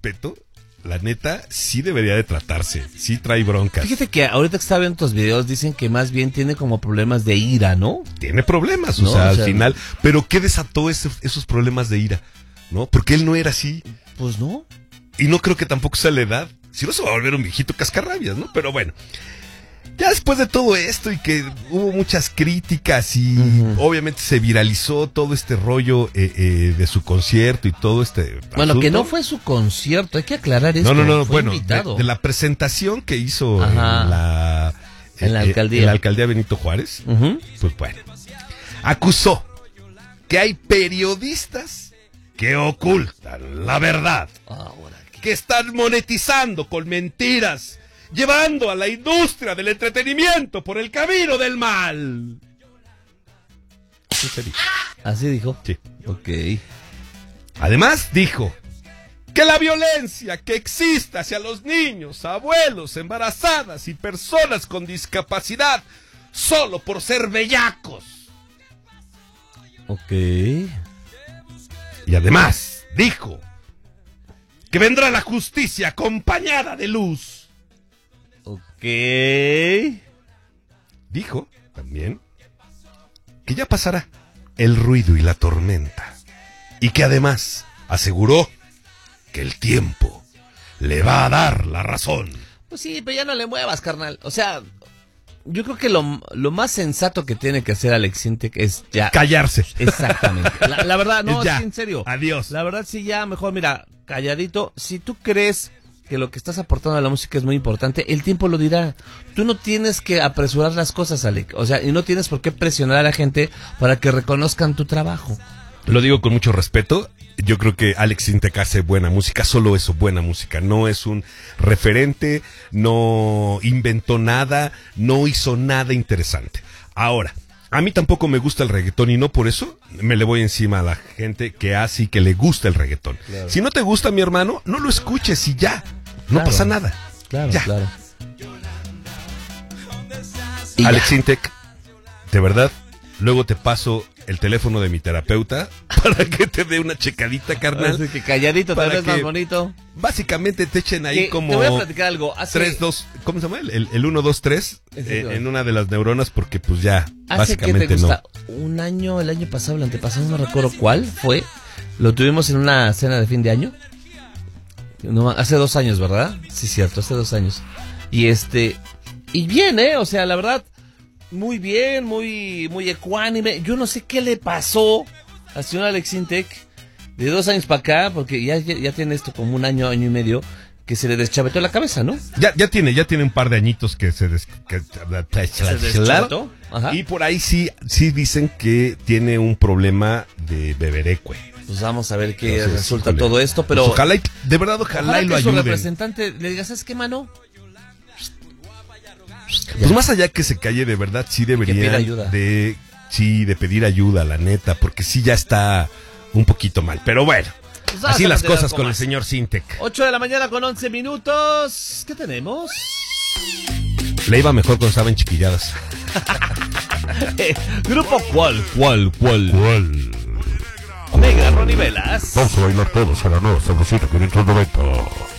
respeto, la neta, sí debería de tratarse. Sí trae broncas. Fíjate que ahorita que estaba viendo tus videos, dicen que más bien tiene como problemas de ira, ¿no? Tiene problemas, No, o sea, o sea, al final. Pero ¿qué desató esos problemas de ira? ¿No? Porque él no era así. Pues no. Y no creo que tampoco sea la edad. Si no, se va a volver un viejito cascarrabias, ¿no? Pero bueno. Ya después de todo esto y que hubo muchas críticas y obviamente se viralizó todo este rollo de su concierto y todo este Bueno, asunto. que no fue su concierto, hay que aclarar esto. No, fue bueno, invitado. de la presentación que hizo Ajá. en la alcaldía. en la alcaldía Benito Juárez, pues bueno, acusó que hay periodistas que ocultan la verdad, Ahora, que están monetizando con mentiras, llevando a la industria del entretenimiento por el camino del mal. ¿Qué se dijo? ¿así dijo? Sí. Ok. Además dijo que la violencia que existe hacia los niños, abuelos, embarazadas y personas con discapacidad solo por ser bellacos. Ok. Y además dijo que vendrá la justicia acompañada de luz. Ok. Dijo también que ya pasará el ruido y la tormenta. Y que además aseguró que el tiempo le va a dar la razón. Pues sí, pero ya no le muevas, carnal. O sea, yo creo que lo más sensato que tiene que hacer Alex Intec es ya... Callarse. Exactamente. La verdad, no, Ya. sí, en serio. Adiós. La verdad, sí, ya mejor, mira, calladito. Si tú crees que lo que estás aportando a la música es muy importante, el tiempo lo dirá. Tú no tienes que apresurar las cosas, Alex. O sea, y no tienes por qué presionar a la gente para que reconozcan tu trabajo. Lo digo con mucho respeto. Yo creo que Alex Intec hace buena música, solo eso, buena música. No es un referente, no inventó nada, no hizo nada interesante. Ahora, a mí tampoco me gusta el reggaetón y no por eso me le voy encima a la gente que hace y que le gusta el reggaetón. Claro. Si no te gusta, mi hermano, no lo escuches y ya. No Claro. pasa nada. Claro, Ya. claro. Y Alex ya. Intec, de verdad, luego te paso el teléfono de mi terapeuta para que te dé una checadita, carnal. Así que calladito, tal Para vez más que bonito. Básicamente te echen ahí Que como... Te voy a platicar algo. 3, 2, ¿cómo se llama? El 1, 2, 3 en una de las neuronas porque pues ya, Hace que te básicamente gusta un año, el año pasado, el antepasado, no recuerdo cuál fue. Lo tuvimos en una cena de fin de año. No, hace 2 años, ¿verdad? Sí, cierto, hace 2 años. Y y bien, o sea, la verdad, muy bien, muy ecuánime. Yo no sé qué le pasó al señor Alex Intec de 2 años para acá, porque ya tiene esto como un año y medio, que se le deschavetó la cabeza, ¿no? Ya tiene un par de añitos que se deschavetó. Ajá. Y por ahí sí dicen que tiene un problema de beberecue. Pues vamos a ver qué Entonces, resulta híjole, todo esto, pero... pues ojalá, de verdad, ojalá y lo que su ayuden. representante le diga, ¿sabes qué, mano? Pues más allá que se calle, de verdad, sí deberían pida ayuda. de pedir ayuda, la neta, porque sí ya está un poquito mal. Pero bueno, Pues vamos así a las mantener cosas algo con el más. señor Intec. 8 de la mañana con 11 minutos. ¿Qué tenemos? Le iba mejor cuando estaba en chiquilladas. Grupo ¿Cuál? ¿Cuál? Negra Ronnie Velas. Vamos a bailar todos a la nueva Sabrosita 590.